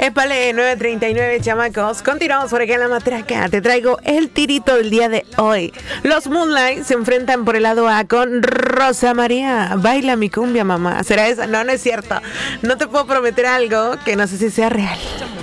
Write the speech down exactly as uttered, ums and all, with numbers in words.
Épale, nueve treinta y nueve, chamacos. Continuamos por acá en La Matraca. Te traigo el tirito del día de hoy. Los Moonlight se enfrentan por el lado A con Rosa María. Baila mi cumbia, mamá. ¿Será esa? No, no es cierto. No te puedo prometer algo que no sé si sea real.